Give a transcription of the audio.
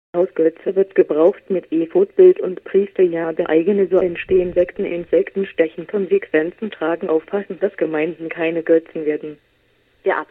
Hausgötze wird gebraucht mit Ephod-Bild und Priesterjade. Eigene so entstehen Sekten. Insekten stechen. Konsequenzen tragen. Aufpassen, dass Gemeinden keine Götzen werden. Der